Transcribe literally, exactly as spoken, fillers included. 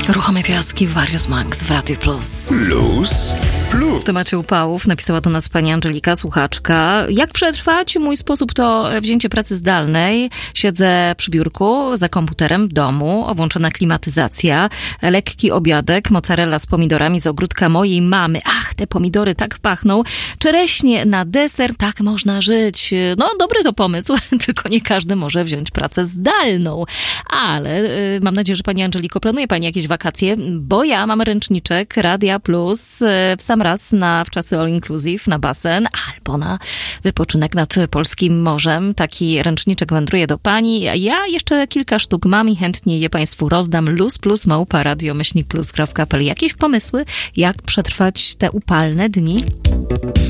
Ruchome piaski, Various Monks w Radiu Plus. Plus, plus. W temacie upałów napisała do nas pani Angelika, słuchaczka. Jak przetrwać? Mój sposób to wzięcie pracy zdalnej. Siedzę przy biurku, za komputerem w domu, włączona klimatyzacja, lekki obiadek, mozzarella z pomidorami z ogródka mojej mamy. Ach, te pomidory tak pachną. Czereśnie na deser, tak można żyć. No, dobry to pomysł, tylko nie każdy może wziąć pracę zdalną. Ale y, mam nadzieję, że pani Angeliko, planuje pani jakieś wakacje, bo ja mam ręczniczek Radia Plus y, w sam raz na wczasy all inclusive, na basen albo na wypoczynek nad polskim morzem. Taki ręczniczek wędruje do pani. Ja jeszcze kilka sztuk mam i chętnie je państwu rozdam. Luz plus małpa radio myślnik plus kropka p l. Jakieś pomysły, jak przetrwać te upalne dni?